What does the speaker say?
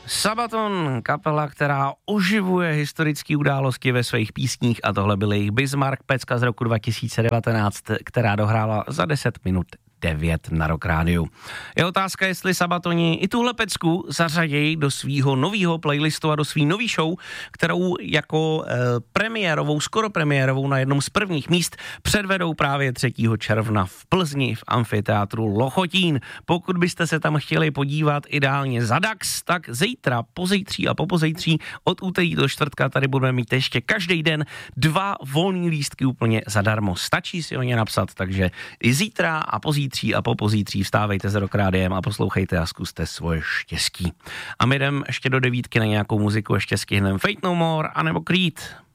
Sabaton, kapela, která oživuje historické události ve svých písních a tohle byl jejich Bismarck, pecka z roku 2019, která dohrála za 10 minut 9 na Rock Rádiu. Je otázka, jestli Sabatoni i tuhle pecku zařadějí do svýho novýho playlistu a do svý nový show, kterou jako premiérovou, skoro premiérovou na jednom z prvních míst předvedou právě 3. června v Plzni v amfiteátru Lochotín. Pokud byste se tam chtěli podívat ideálně za Dax, tak zítra, pozítří a popozítří od úterý do čtvrtka tady budeme mít ještě každý den 2 volný lístky úplně zadarmo. Stačí si o ně napsat, takže i zítra a pozítří a popozítří vstávejte s Rock Rádiem a poslouchejte a zkuste svoje štěstí. A my jdem ještě do 9 na nějakou muziku, ještě stihneme Fate No More anebo Creed.